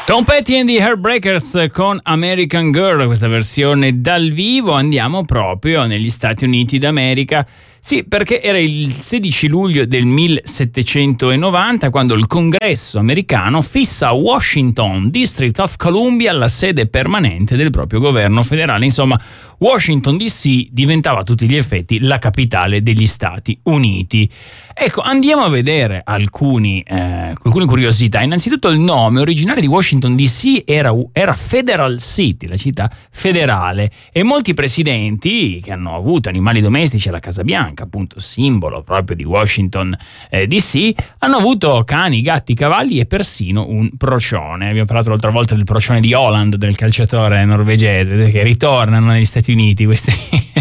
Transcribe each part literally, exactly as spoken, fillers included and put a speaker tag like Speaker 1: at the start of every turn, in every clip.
Speaker 1: Tom Petty and the Heartbreakers con American Girl, questa versione dal vivo. Andiamo proprio negli Stati Uniti d'America. Sì, perché era il sedici luglio del millesettecentonovanta quando il Congresso americano fissa a Washington, District of Columbia, la sede permanente del proprio governo federale. Insomma, Washington D C diventava a tutti gli effetti la capitale degli Stati Uniti. Ecco, andiamo a vedere alcuni, eh, alcune curiosità. Innanzitutto il nome originale di Washington D C era, era Federal City, la città federale, e molti presidenti che hanno avuto animali domestici alla Casa Bianca, appunto simbolo proprio di Washington eh, D C, hanno avuto cani, gatti, cavalli e persino un procione. Abbiamo parlato l'altra volta del procione di Holland, del calciatore norvegese, vedete che ritornano negli Stati Uniti questi.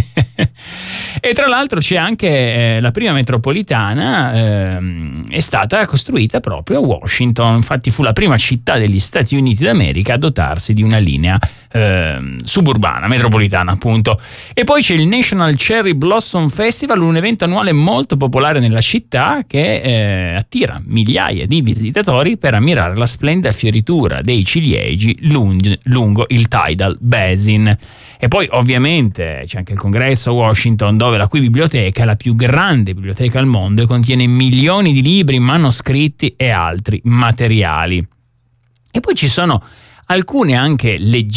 Speaker 1: E tra l'altro c'è anche eh, la prima metropolitana, eh, è stata costruita proprio a Washington. Infatti fu la prima città degli Stati Uniti d'America a dotarsi di una linea eh, suburbana, metropolitana appunto. E poi c'è il National Cherry Blossom Festival, un evento annuale molto popolare nella città che eh, attira migliaia di visitatori per ammirare la splendida fioritura dei ciliegi lung- lungo il Tidal Basin. E poi ovviamente c'è anche il Congresso a Washington, dove la cui biblioteca è la più grande biblioteca al mondo e contiene milioni di libri, manoscritti e altri materiali. E poi ci sono alcune anche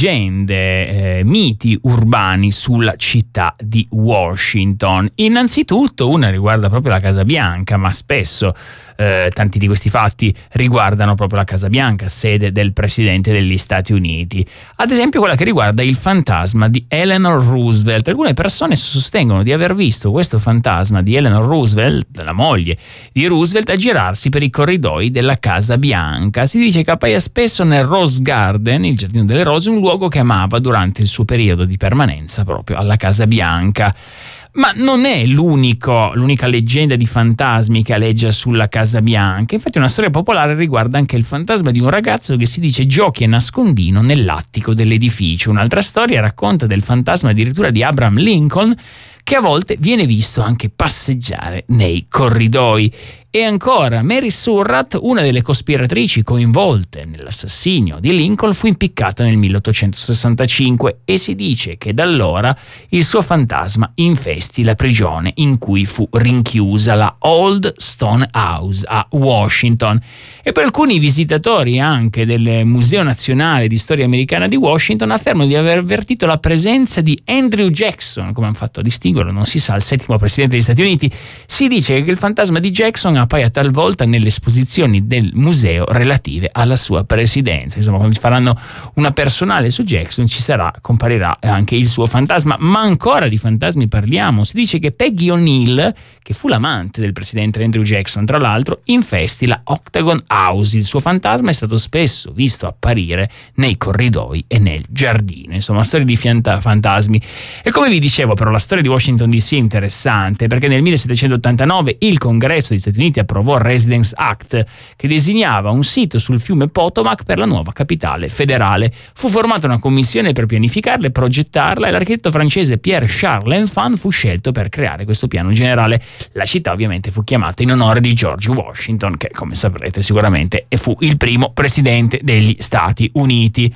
Speaker 1: leggende, eh, miti urbani sulla città di Washington. Innanzitutto una riguarda proprio la Casa Bianca, ma spesso eh, tanti di questi fatti riguardano proprio la Casa Bianca, sede del Presidente degli Stati Uniti. Ad esempio quella che riguarda il fantasma di Eleanor Roosevelt. Alcune persone sostengono di aver visto questo fantasma di Eleanor Roosevelt, la moglie di Roosevelt, aggirarsi per i corridoi della Casa Bianca. Si dice che appaia spesso nel Rose Garden, il Giardino delle Rose, un luogo che amava durante il suo periodo di permanenza proprio alla Casa Bianca. Ma non è l'unico, l'unica leggenda di fantasmi che aleggia sulla Casa Bianca. Infatti una storia popolare riguarda anche il fantasma di un ragazzo che si dice giochi a nascondino nell'attico dell'edificio. Un'altra storia racconta del fantasma addirittura di Abraham Lincoln, che a volte viene visto anche passeggiare nei corridoi. E ancora, Mary Surratt, una delle cospiratrici coinvolte nell'assassinio di Lincoln, fu impiccata nel milleottocentosessantacinque e si dice che da allora il suo fantasma infesti la prigione in cui fu rinchiusa, la Old Stone House a Washington. E per alcuni visitatori anche del Museo Nazionale di Storia Americana di Washington affermano di aver avvertito la presenza di Andrew Jackson, come hanno fatto a distinguerlo, non si sa, il settimo presidente degli Stati Uniti. Si dice che il fantasma di Jackson appaia talvolta nelle esposizioni del museo relative alla sua presidenza. Insomma, quando ci faranno una personale su Jackson ci sarà, comparirà anche il suo fantasma. Ma ancora di fantasmi parliamo. Si dice che Peggy O'Neill, che fu l'amante del presidente Andrew Jackson, tra l'altro, infesti la Octagon House. Il suo fantasma è stato spesso visto apparire nei corridoi e nel giardino. Insomma, storie di fianta- fantasmi. E come vi dicevo, però, la storia di Washington D C è interessante perché nel millesettecentottantanove il Congresso degli Stati Uniti approvò il Residence Act, che designava un sito sul fiume Potomac per la nuova capitale federale. Fu formata una commissione per pianificarla e progettarla e l'architetto francese Pierre Charles L'Enfant fu scelto per creare questo piano generale. La città ovviamente fu chiamata in onore di George Washington, che come saprete sicuramente fu il primo presidente degli Stati Uniti.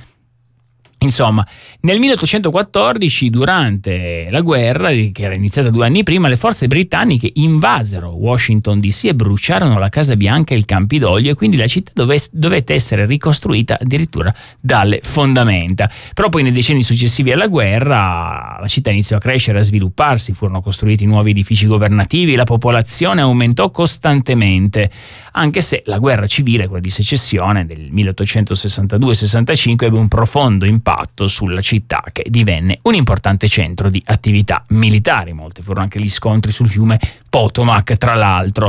Speaker 1: Insomma, nel milleottocentoquattordici, durante la guerra, che era iniziata due anni prima, le forze britanniche invasero Washington D C e bruciarono la Casa Bianca e il Campidoglio, e quindi la città dove, dovette essere ricostruita addirittura dalle fondamenta. Però poi nei decenni successivi alla guerra la città iniziò a crescere, a svilupparsi, furono costruiti nuovi edifici governativi, la popolazione aumentò costantemente, anche se la guerra civile, quella di secessione del milleottocentosessantadue sessantacinque, ebbe un profondo impatto sulla città, che divenne un importante centro di attività militari. Molte furono anche gli scontri sul fiume Potomac, tra l'altro.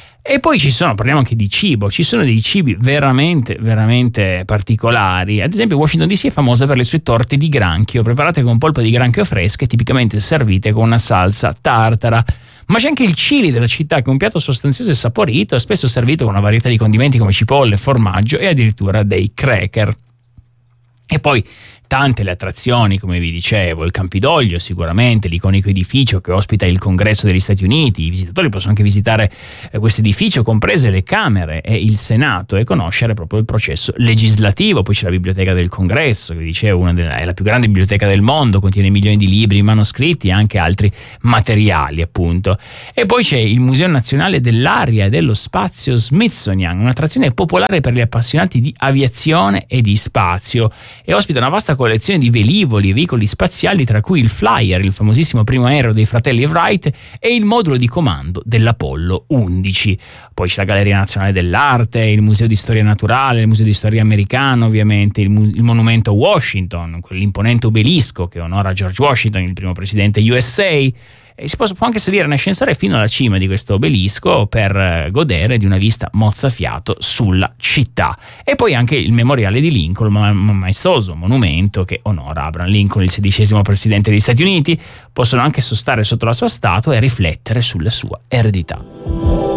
Speaker 1: E poi ci sono, parliamo anche di cibo, ci sono dei cibi veramente, veramente particolari. Ad esempio Washington D C è famosa per le sue torte di granchio, preparate con polpa di granchio fresche, tipicamente servite con una salsa tartara. Ma c'è anche il chili della città, che è un piatto sostanzioso e saporito, spesso servito con una varietà di condimenti come cipolle, formaggio e addirittura dei cracker. E poi tante le attrazioni, come vi dicevo, il Campidoglio sicuramente, l'iconico edificio che ospita il Congresso degli Stati Uniti. I visitatori possono anche visitare eh, questo edificio, comprese le Camere e il Senato, e conoscere proprio il processo legislativo. Poi c'è la Biblioteca del Congresso, che vi dicevo una delle, è la più grande biblioteca del mondo, contiene milioni di libri, manoscritti e anche altri materiali, appunto. E poi c'è il Museo Nazionale dell'Aria e dello Spazio Smithsonian, un'attrazione popolare per gli appassionati di aviazione e di spazio, e ospita una vasta collezione di velivoli e veicoli spaziali, tra cui il Flyer, il famosissimo primo aereo dei fratelli Wright, e il modulo di comando dell'Apollo undici. Poi c'è la Galleria Nazionale dell'Arte, il Museo di Storia Naturale, il Museo di Storia Americano, ovviamente, il, mu- il monumento Washington, quell'imponente obelisco che onora George Washington, il primo presidente U S A. E si può, può anche salire in ascensore fino alla cima di questo obelisco per eh, godere di una vista mozzafiato sulla città. E poi anche il memoriale di Lincoln, ma- ma- maestoso monumento che onora Abraham Lincoln, il sedicesimo presidente degli Stati Uniti. Possono anche sostare sotto la sua statua e riflettere sulla sua eredità.